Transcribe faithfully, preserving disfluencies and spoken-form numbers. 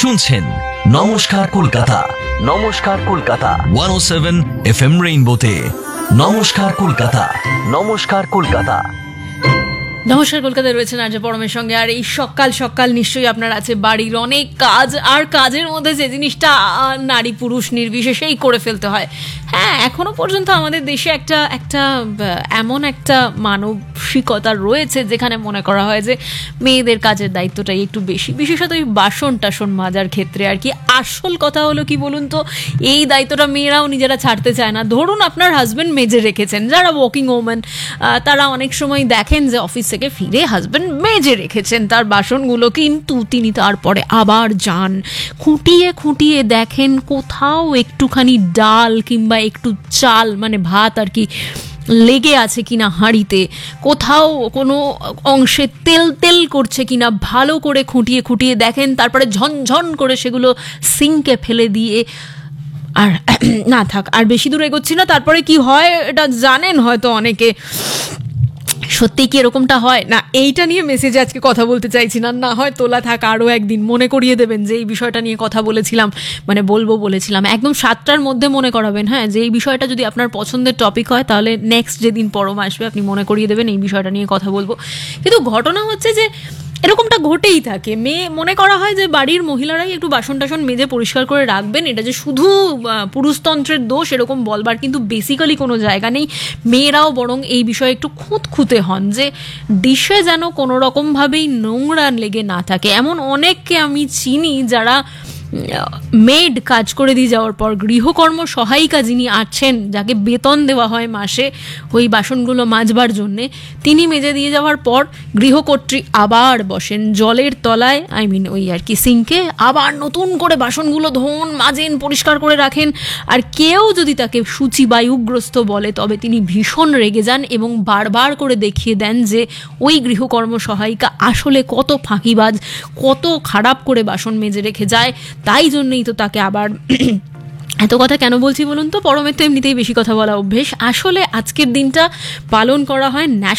শুনছেন নমস্কার কলকাতা, নমস্কার কলকাতা ওয়ান ও সেভেন এফ এম রেইনবোতে। নমস্কার কলকাতা, নমস্কার কলকাতা। নমস্কার কলকাতায় রয়েছেন আজ পরমের সঙ্গে। আর এই সকাল সকাল নিশ্চয়ই আপনার আছে বাড়ির অনেক কাজ, আর কাজের মধ্যে যে জিনিসটা নারী পুরুষ নির্বিশেষেই করে ফেলতে হয়। হ্যাঁ, এখনো পর্যন্ত আমাদের দেশে একটা একটা এমন একটা মানসিকতা রয়েছে যেখানে মনে করা হয় যে মেয়েদের কাজের দায়িত্বটাই একটু বেশি, বিশেষত এই বাসন টাসন মাজার ক্ষেত্রে আর কি। আসল কথা হলো কি বলুন তো, এই দায়িত্বটা মেয়েরাও নিজেরা ছাড়তে চায় না। ধরুন আপনার হাজব্যান্ড মেজে রেখেছেন, যারা ওয়ার্কিং ওম্যান তারা অনেক সময় দেখেন যে অফিস থেকে ফিরে হাজব্যান্ড মেজে রেখেছেন তার বাসনগুলো, কিন্তু তিনি তারপরে আবার যান, খুঁটিয়ে খুঁটিয়ে দেখেন কোথাও একটুখানি ডাল কিংবা একটু চাল মানে ভাত আর কি লেগে আছে কিনা হাঁড়িতে, কোথাও কোনো অংশে তেল তেল করছে কিনা ভালো করে খুঁটিয়ে খুঁটিয়ে দেখেন, তারপরে ঝনঝন করে সেগুলো সিঙ্কে ফেলে দিয়ে আর না থাক আর বেশি দূর এগোচ্ছি না। তারপরে কি হয় এটা জানেন হয়তো অনেকে। সত্যি কি এরকমটা হয় না? এইটা নিয়ে মেসেজে আজকে কথা বলতে চাইছি না, না হয় তোলা থাক আরও একদিন, মনে করিয়ে দেবেন যে এই বিষয়টা নিয়ে কথা বলেছিলাম, মানে বলবো বলেছিলাম একদম সাতটার মধ্যে মনে করাবেন। হ্যাঁ, যে এই বিষয়টা যদি আপনার পছন্দের টপিক হয় তাহলে নেক্সট যেদিন পরম আসবে আপনি মনে করিয়ে দেবেন এই বিষয়টা নিয়ে কথা বলবো। কিন্তু ঘটনা হচ্ছে যে এরকমটা ঘটেই থাকে। মেয়ে মনে করা হয় যে বাড়ির মহিলারাই একটু বাসন টাসন মেজে পরিষ্কার করে রাখবেন, এটা যে শুধু পুরুষতন্ত্রের দোষ এরকম বলবার কিন্তু বেসিক্যালি কোনো জায়গা নেই। মেয়েরাও বরং এই বিষয়ে একটু খুঁতখুঁতে হন যে ডিশে যেন কোনো রকমভাবেই নোংরা লেগে না থাকে। এমন অনেককে আমি চিনি যারা মেড কাজ করে দিয়ে যাওয়ার পর গৃহকর্ম সহায়িকা যিনি আছেন, যাকে বেতন দেওয়া হয় মাসে ওই বাসনগুলো মাজবার জন্যে, তিনি মেজে দিয়ে যাওয়ার পর গৃহকর্ত্রী আবার বসেন জলের তলায়, আই মিন ওই আর কি সিঙ্কে, আবার নতুন করে বাসনগুলো ধোন, মাজেন, পরিষ্কার করে রাখেন। আর কেউ যদি তাকে সূচি বায়ুগ্রস্ত বলে তবে তিনি ভীষণ রেগে যান এবং বারবার করে দেখিয়ে দেন যে ওই গৃহকর্ম সহায়িকা আসলে কত ফাঁকিবাজ, কত খারাপ করে বাসন মেজে রেখে যায়। তাই জন্যই তো তাকে আবার এত কথা কেন বলছি বলুন তো, পরমের তো এমনিতেই বেশি কথা বলা অভ্যেস। আসলে আজকের দিনটা পালন করা হয়